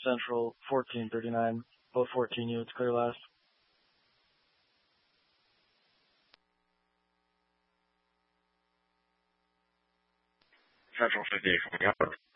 Central 1439. Both 14 units clear last. Central 58 coming up.